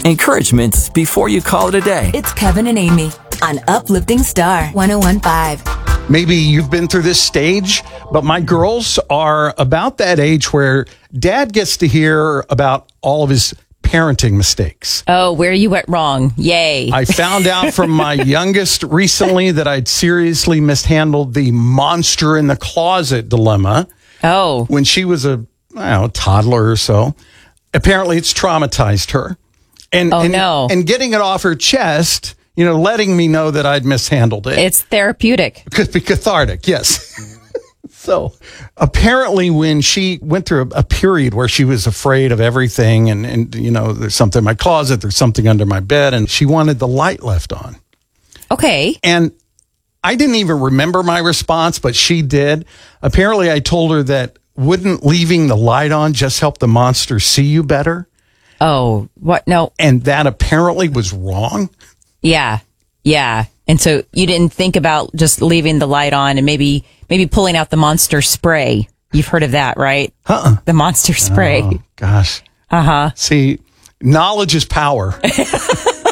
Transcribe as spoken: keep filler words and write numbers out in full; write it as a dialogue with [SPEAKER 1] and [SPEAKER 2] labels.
[SPEAKER 1] Encouragements before you call it a day.
[SPEAKER 2] It's Kevin and Amy on Uplifting Star one oh one point five.
[SPEAKER 3] Maybe you've been through this stage, but my girls are about that age where dad gets to hear about all of his parenting mistakes.
[SPEAKER 4] Oh, where you went wrong. Yay.
[SPEAKER 3] I found out from my youngest recently that I'd seriously mishandled the monster in the closet dilemma.
[SPEAKER 4] Oh.
[SPEAKER 3] When she was a I don't know, toddler or so. Apparently it's traumatized her. And,
[SPEAKER 4] oh,
[SPEAKER 3] and,
[SPEAKER 4] no.
[SPEAKER 3] And getting it off her chest, you know, letting me know that I'd mishandled it.
[SPEAKER 4] It's therapeutic.
[SPEAKER 3] It could be cathartic, yes. So apparently when she went through a, a period where she was afraid of everything and, and, you know, there's something in my closet, there's something under my bed, and she wanted the light left on.
[SPEAKER 4] Okay.
[SPEAKER 3] And I didn't even remember my response, but she did. Apparently I told her that wouldn't leaving the light on just help the monster see you better?
[SPEAKER 4] Oh, what? No.
[SPEAKER 3] And that apparently was wrong.
[SPEAKER 4] Yeah. Yeah. And so you didn't think about just leaving the light on and maybe maybe pulling out the monster spray. You've heard of that, right?
[SPEAKER 3] Uh-uh.
[SPEAKER 4] The monster spray.
[SPEAKER 3] Oh, gosh.
[SPEAKER 4] Uh-huh.
[SPEAKER 3] See, knowledge is power.